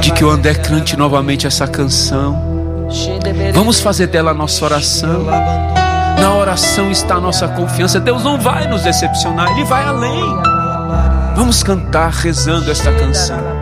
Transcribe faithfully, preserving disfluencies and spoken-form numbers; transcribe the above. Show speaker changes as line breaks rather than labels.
Pedir que o André cante novamente essa canção. Vamos fazer dela a nossa oração. Na oração está a nossa confiança. Deus não vai nos decepcionar, Ele vai além. Vamos cantar rezando esta canção.